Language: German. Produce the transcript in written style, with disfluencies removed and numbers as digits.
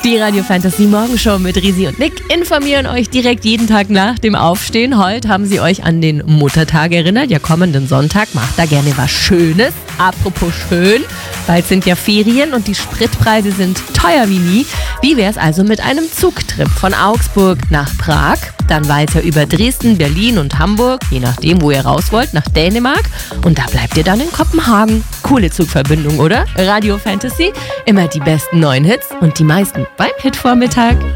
Die Radio Fantasy Morgenshow mit Risi und Nick informieren euch direkt jeden Tag nach dem Aufstehen. Heute haben sie euch an den Muttertag erinnert. Ja, kommenden Sonntag macht da gerne was Schönes. Apropos schön, bald sind ja Ferien und die Spritpreise sind teuer wie nie. Wie wär's also mit einem Zugtrip von Augsburg nach Prag, dann weiter über Dresden, Berlin und Hamburg, je nachdem, wo ihr raus wollt, nach Dänemark und da bleibt ihr dann in Kopenhagen. Coole Zugverbindung, oder? Radio Fantasy, immer die besten neuen Hits und die meisten beim Hitvormittag.